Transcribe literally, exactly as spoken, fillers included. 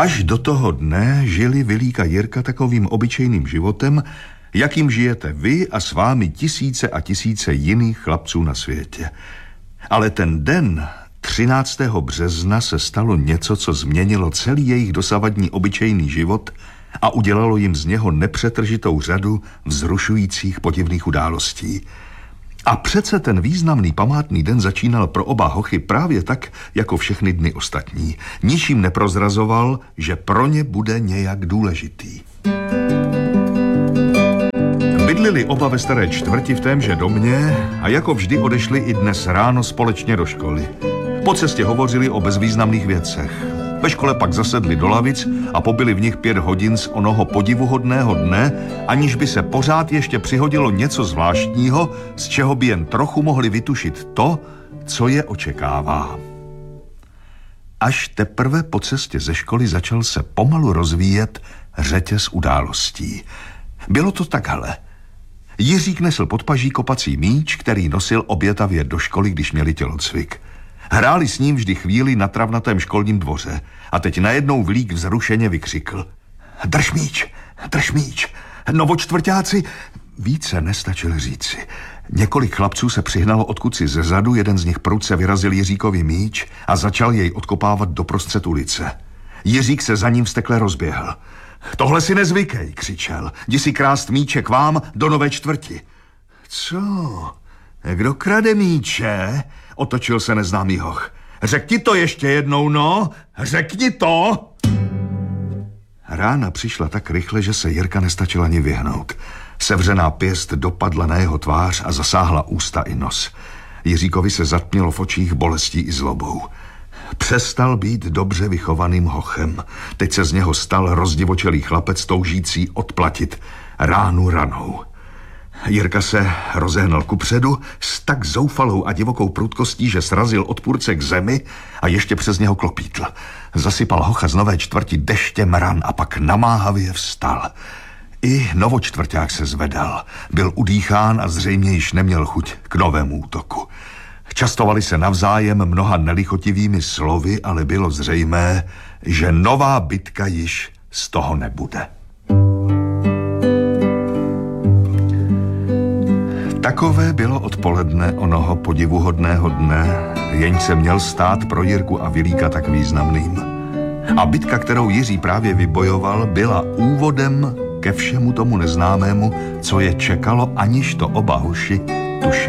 Až do toho dne žili Vilík a Jirka takovým obyčejným životem, jakým žijete vy a s vámi tisíce a tisíce jiných chlapců na světě. Ale ten den, třináctého března, se stalo něco, co změnilo celý jejich dosavadní obyčejný život a udělalo jim z něho nepřetržitou řadu vzrušujících podivných událostí. A přece ten významný památný den začínal pro oba hochy právě tak, jako všechny dny ostatní. Ničím neprozrazoval, že pro ně bude nějak důležitý. Bydlili oba ve staré čtvrti v témže domě a jako vždy odešli i dnes ráno společně do školy. Po cestě hovořili o bezvýznamných věcech. Ve škole pak zasedli do lavic a pobyli v nich pět hodin z onoho podivuhodného dne, aniž by se pořád ještě přihodilo něco zvláštního, z čeho by jen trochu mohli vytušit to, co je očekává. Až teprve po cestě ze školy začal se pomalu rozvíjet řetěz událostí. Bylo to takhle. Jiřík nesl pod paží kopací míč, který nosil obětavě do školy, když měli tělocvik. Hráli s ním vždy chvíli na travnatém školním dvoře a teď najednou Vilík vzrušeně vykřikl: Drž míč, drž míč, novočtvrťáci. Více nestačil říci. Několik chlapců se přihnalo odkud si zezadu, jeden z nich prudce vyrazil Jiříkovi míč a začal jej odkopávat doprostřed ulice. Jiřík se za ním vztekle rozběhl. Tohle si nezvykej, křičel. Jdi si krást míče k vám do Nové čtvrti. Co? Kdo krade míče? Otočil se neznámý hoch. Řekni to ještě jednou, no. Řekni to. Rána přišla tak rychle, že se Jirka nestačil ani vyhnout. Sevřená pěst dopadla na jeho tvář a zasáhla ústa i nos. Jiříkovi se zatmělo v očích bolestí i zlobou. Přestal být dobře vychovaným hochem. Teď se z něho stal rozdivočelý chlapec toužící odplatit ránu ranou. Jirka se rozehnal kupředu s tak zoufalou a divokou prudkostí, že srazil odpůrce k zemi a ještě přes něho klopítl. Zasypal hocha z Nové čtvrti deštěm ran a pak namáhavě vstal. I novočtvrťák se zvedal. Byl udýchán a zřejmě již neměl chuť k novému útoku. Častovali se navzájem mnoha nelichotivými slovy, ale bylo zřejmé, že nová bitka již z toho nebude. Takové bylo odpoledne onoho podivuhodného dne, jenž se měl stát pro Jirku a Vilíka tak významným. A bitka, kterou Jiří právě vybojoval, byla úvodem ke všemu tomu neznámému, co je čekalo, aniž to oba hoši tušili.